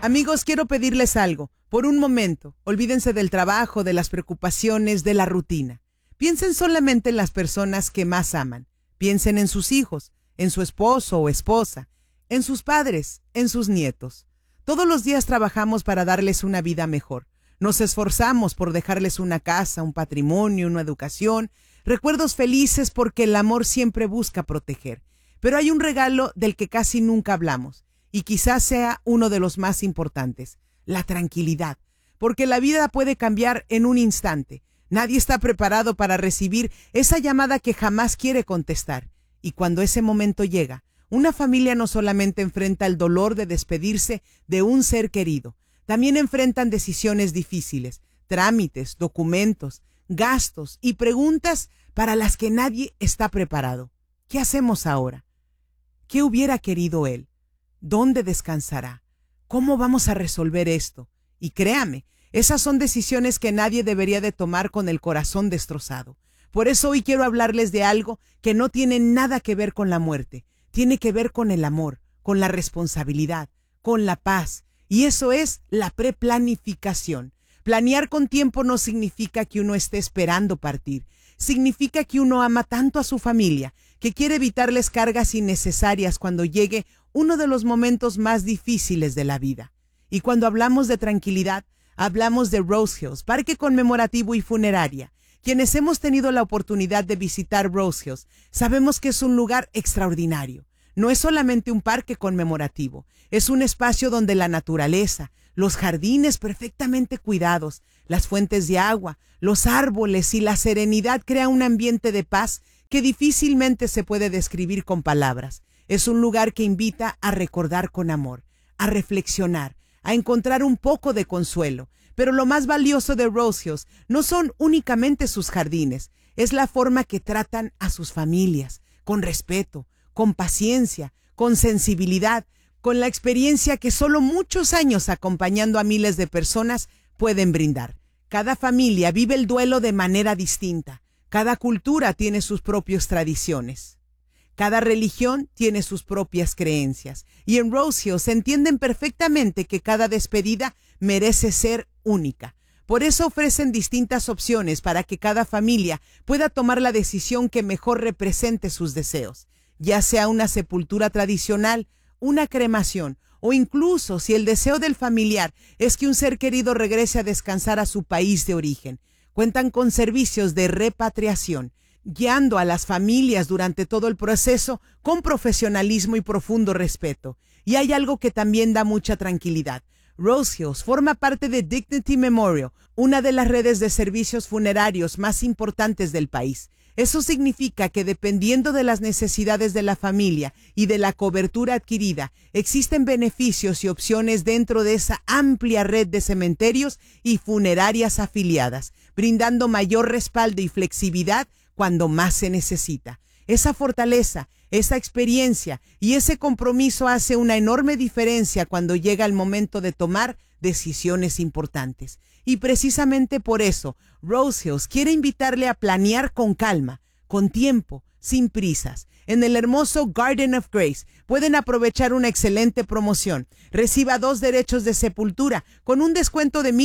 Amigos, quiero pedirles algo. Por un momento, olvídense del trabajo, de las preocupaciones, de la rutina. Piensen solamente en las personas que más aman. Piensen en sus hijos, en su esposo o esposa, en sus padres, en sus nietos. Todos los días trabajamos para darles una vida mejor. Nos esforzamos por dejarles una casa, un patrimonio, una educación, recuerdos felices porque el amor siempre busca proteger. Pero hay un regalo del que casi nunca hablamos y quizás sea uno de los más importantes, la tranquilidad, porque la vida puede cambiar en un instante. Nadie está preparado para recibir esa llamada que jamás quiere contestar. Y cuando ese momento llega, una familia no solamente enfrenta el dolor de despedirse de un ser querido, también enfrentan decisiones difíciles, trámites, documentos, gastos y preguntas para las que nadie está preparado. ¿Qué hacemos ahora? ¿Qué hubiera querido él? ¿Dónde descansará? ¿Cómo vamos a resolver esto? Y créame, esas son decisiones que nadie debería de tomar con el corazón destrozado. Por eso hoy quiero hablarles de algo que no tiene nada que ver con la muerte. Tiene que ver con el amor, con la responsabilidad, con la paz. Y eso es la preplanificación. Planear con tiempo no significa que uno esté esperando partir. Significa que uno ama tanto a su familia, que quiere evitarles cargas innecesarias cuando llegue uno de los momentos más difíciles de la vida. Y cuando hablamos de tranquilidad, hablamos de Rose Hills, parque conmemorativo y funeraria. Quienes hemos tenido la oportunidad de visitar Rose Hills, sabemos que es un lugar extraordinario. No es solamente un parque conmemorativo, es un espacio donde la naturaleza, los jardines perfectamente cuidados, las fuentes de agua, los árboles y la serenidad crean un ambiente de paz que difícilmente se puede describir con palabras. Es un lugar que invita a recordar con amor, a reflexionar, a encontrar un poco de consuelo. Pero lo más valioso de Rose Hills no son únicamente sus jardines, es la forma que tratan a sus familias, con respeto, con paciencia, con sensibilidad, con la experiencia que solo muchos años acompañando a miles de personas pueden brindar. Cada familia vive el duelo de manera distinta. Cada cultura tiene sus propias tradiciones. Cada religión tiene sus propias creencias. Y en Rose Hills entienden perfectamente que cada despedida merece ser única. Por eso ofrecen distintas opciones para que cada familia pueda tomar la decisión que mejor represente sus deseos, ya sea una sepultura tradicional, una cremación, o incluso si el deseo del familiar es que un ser querido regrese a descansar a su país de origen. Cuentan con servicios de repatriación, guiando a las familias durante todo el proceso con profesionalismo y profundo respeto. Y hay algo que también da mucha tranquilidad. Rose Hills forma parte de Dignity Memorial, una de las redes de servicios funerarios más importantes del país. Eso significa que dependiendo de las necesidades de la familia y de la cobertura adquirida, existen beneficios y opciones dentro de esa amplia red de cementerios y funerarias afiliadas, brindando mayor respaldo y flexibilidad cuando más se necesita. Esa fortaleza, esa experiencia y ese compromiso hace una enorme diferencia cuando llega el momento de tomar decisiones importantes. Y precisamente por eso, Rose Hills quiere invitarle a planear con calma, con tiempo, sin prisas. En el hermoso Garden of Grace pueden aprovechar una excelente promoción. Reciba 2 derechos de sepultura con un descuento de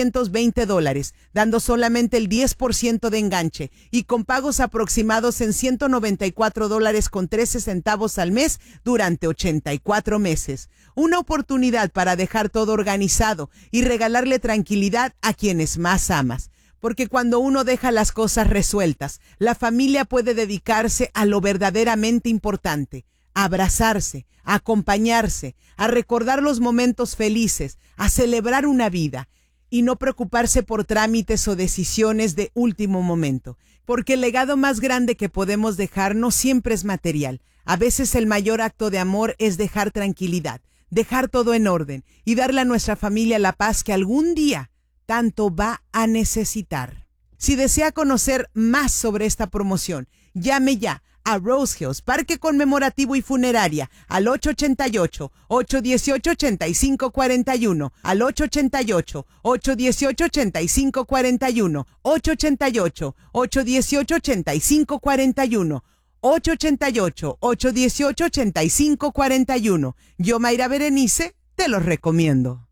$1,620, dando solamente el 10% de enganche y con pagos aproximados en $194.13 al mes durante 84 meses. Una oportunidad para dejar todo organizado y regalarle tranquilidad a quienes más amas. Porque cuando uno deja las cosas resueltas, la familia puede dedicarse a lo verdaderamente importante, a abrazarse, a acompañarse, a recordar los momentos felices, a celebrar una vida y no preocuparse por trámites o decisiones de último momento. Porque el legado más grande que podemos dejar no siempre es material. A veces el mayor acto de amor es dejar tranquilidad, dejar todo en orden y darle a nuestra familia la paz que algún día tanto va a necesitar. Si desea conocer más sobre esta promoción, llame ya a Rose Hills, Parque Conmemorativo y Funeraria, al 888-818-8541, al 888-818-8541, 888-818-8541, 888-818-8541. Yo, Mayra Berenice, te los recomiendo.